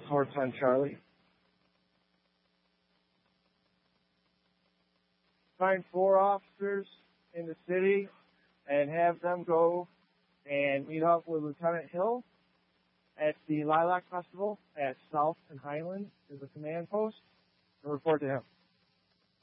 Horse on Charlie. Find 4 officers in the city and have them go and meet up with Lieutenant Hill at the Lilac Festival at South and Highland is a command post and report to him.